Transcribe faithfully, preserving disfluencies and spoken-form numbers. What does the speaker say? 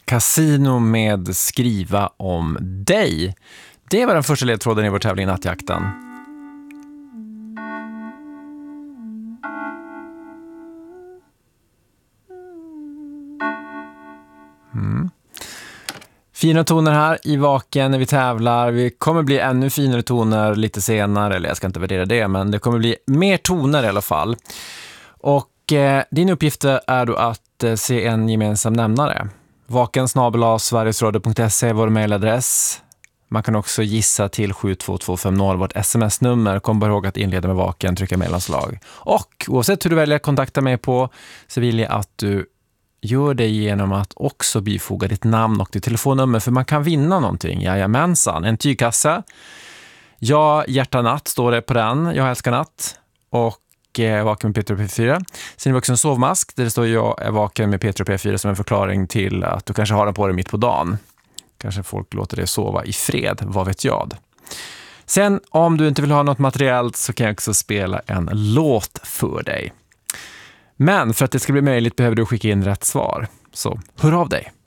Casino med Skriva om dig. Det var den första ledtråden i vår tävling Nattjakten. Mm. Fina toner här i Vaken när vi tävlar. Vi kommer bli ännu finare toner lite senare. Eller jag ska inte värdera det, men det kommer bli mer toner i alla fall. Och eh, din uppgift är då att eh, se en gemensam nämnare. Vaken snabel-a sverigesradio punkt se är vår mejladress. Man kan också gissa till sju två två fem noll vårt sms-nummer. Kom bara ihåg att inleda med Vaken, trycka mellanslag. Och oavsett hur du väljer att kontakta mig på så vill jag att du gör det genom att också bifoga ditt namn och ditt telefonnummer, för man kan vinna någonting. Jajamensan, en tygkassa. Jag hjärta natt står det på den. Jag älskar natt. Och eh, Vaken med Peter och P fyra. Sen är det också en sovmask där det står jag är vaken med Peter och P fyra som en förklaring till att du kanske har den på dig mitt på dagen. Kanske folk låter dig sova i fred, vad vet jag. Sen om du inte vill ha något materiellt så kan jag också spela en låt för dig. Men för att det ska bli möjligt behöver du skicka in rätt svar. Så hör av dig.